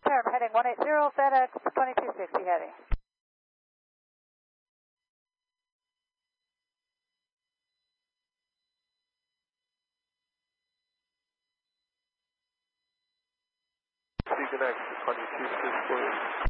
Confirm, heading 180, FedEx 2260 heavy. Connect 2264.